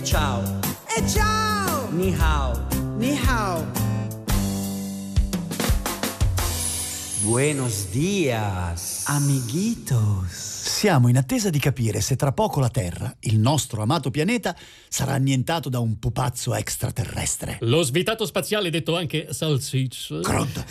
E ciao. E ciao. Ni hao. Ni hao. Buenos dias. Amiguitos. Siamo in attesa di capire se tra poco la Terra, il nostro amato pianeta, sarà annientato da un pupazzo extraterrestre. Lo svitato spaziale, detto anche salsiccia.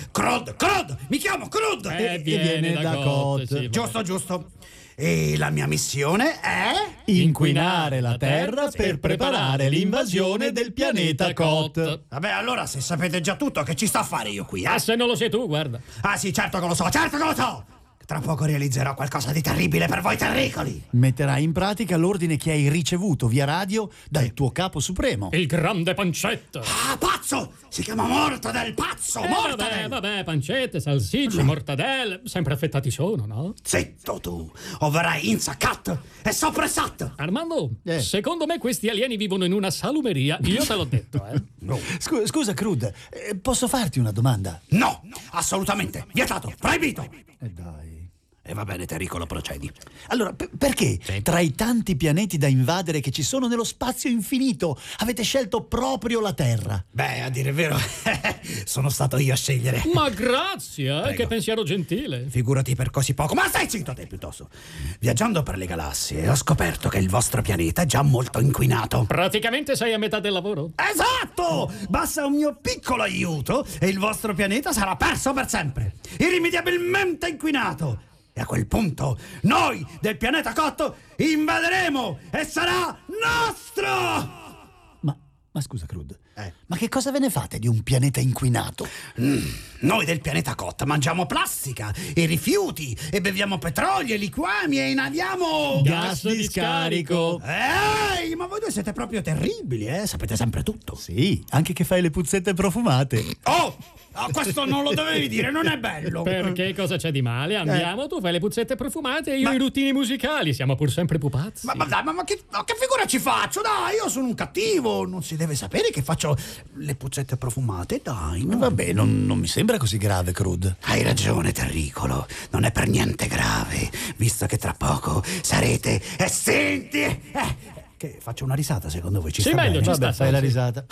Crud! Mi chiamo Crud! Viene da Cot. Sì, Giusto. E la mia missione è... Inquinare la Terra per preparare l'invasione del pianeta Cot. Vabbè, allora, se sapete già tutto, che ci sto a fare io qui, Ah, se non lo sai tu, guarda. Ah sì, certo che lo so! Tra poco realizzerò qualcosa di terribile per voi terricoli! Metterai in pratica l'ordine che hai ricevuto via radio dal tuo capo supremo. Il grande Pancetta. Ah, pazzo! Si chiama Mortadel, pazzo! Mortadel! Vabbè, pancette, salsicce, mortadelle, sempre affettati sono, no? Zitto tu! O verrai insaccato e soppressato! Armando, secondo me questi alieni vivono in una salumeria, io te l'ho detto, No. Scusa, Crud, posso farti una domanda? No! Assolutamente! Vietato! Proibito! Dai. E va bene, Terricolo, procedi. Allora, perché tra i tanti pianeti da invadere che ci sono nello spazio infinito avete scelto proprio la Terra? Beh, a dire il vero, sono stato io a scegliere. Ma grazie, Prego. che pensiero gentile. Figurati per così poco. Ma stai zitto te piuttosto. Viaggiando per le galassie ho scoperto che il vostro pianeta è già molto inquinato. Praticamente sei a metà del lavoro. Esatto! Basta un mio piccolo aiuto e il vostro pianeta sarà perso per sempre. Irrimediabilmente inquinato. E a quel punto noi del pianeta Cotto invaderemo e sarà nostro! Ma scusa, Crud, ma che cosa ve ne fate di un pianeta inquinato? Noi del pianeta Cotto mangiamo plastica e rifiuti e beviamo petrolio e liquami e inaliamo... Gas di scarico. Ehi, ma voi due siete proprio terribili, sapete sempre tutto. Sì, anche che fai le puzzette profumate. Oh! Questo non lo dovevi dire, non è bello. Perché cosa c'è di male? Andiamo, tu fai le puzzette profumate e io i ruttini musicali, siamo pur sempre pupazzi. Ma che figura ci faccio? Dai, io sono un cattivo, non si deve sapere che faccio le puzzette profumate, dai. No? Vabbè, non mi sembra così grave, Crud. Hai ragione, Terricolo, non è per niente grave, visto che tra poco sarete estinti. Che faccio una risata, secondo voi? Ci sta meglio, bene? ci Vabbè, sta. fai la risata.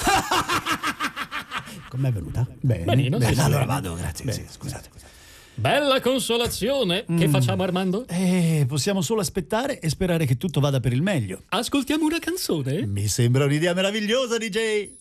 Com'è venuta? Benino, sì. Allora vado, grazie. Sì, scusate. Bella consolazione. Che facciamo, Armando? Possiamo solo aspettare e sperare che tutto vada per il meglio. Ascoltiamo una canzone? Mi sembra un'idea meravigliosa, DJ.